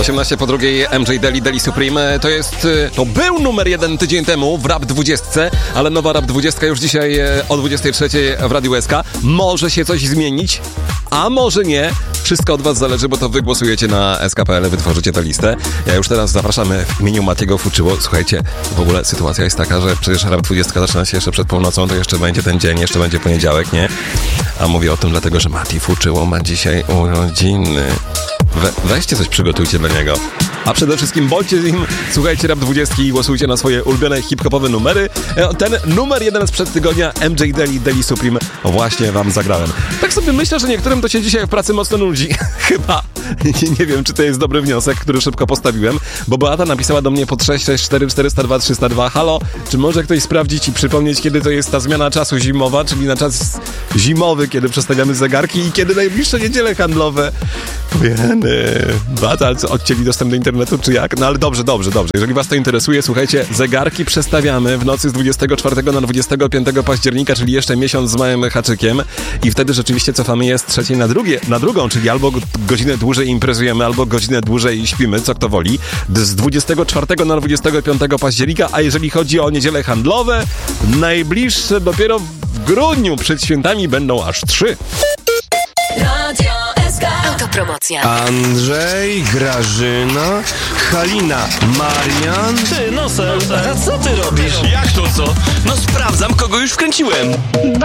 18 po drugiej MJ Daily Supreme. To był numer 1 tydzień temu w Rap 20, ale nowa Rap 20 już dzisiaj o 23 w Radiu SK. Może się coś zmienić, a może nie. Wszystko od was zależy, bo to wy głosujecie na SK.pl, wytworzycie tę listę. Ja już teraz zapraszamy w imieniu Matiego Fuczyło. Słuchajcie, w ogóle sytuacja jest taka, że przecież Rap 20 zaczyna się jeszcze przed północą, to jeszcze będzie ten dzień, jeszcze będzie poniedziałek, nie? A mówię o tym dlatego, że Mati Fuczyło ma dzisiaj urodziny. Weźcie coś, przygotujcie dla niego. A przede wszystkim bądźcie z nim, słuchajcie Rap 20 i głosujcie na swoje ulubione hip-hopowe numery. Ten numer 1 sprzed tygodnia, MJ Daily Supreme, właśnie wam zagrałem. Tak sobie myślę, że niektórym to się dzisiaj w pracy mocno nudzi. Chyba. Nie wiem, czy to jest dobry wniosek, który szybko postawiłem, bo Beata napisała do mnie pod 664 402 302. Halo, czy może ktoś sprawdzić i przypomnieć, kiedy to jest ta zmiana czasu zimowa, czyli na czas zimowy, kiedy przestawiamy zegarki i kiedy najbliższe niedziele handlowe. Beata, odcięli dostęp do internetu, czy jak? No ale dobrze. Jeżeli was to interesuje, słuchajcie, zegarki przestawiamy w nocy z 24 na 25 października, czyli jeszcze miesiąc z małym haczykiem i wtedy rzeczywiście cofamy je z trzeciej na drugą, czyli albo godzinę dłużej imprezujemy, albo godzinę dłużej śpimy, co kto woli, z 24 na 25 października, a jeżeli chodzi o niedziele handlowe, najbliższe dopiero w grudniu, przed świętami będą aż 3. Radio SK. Autopromocja. Andrzej, Grażyna, Halina, Marian. Ty, Nosel, a co ty robisz? Jak to co? No sprawdzam, kogo już wkręciłem.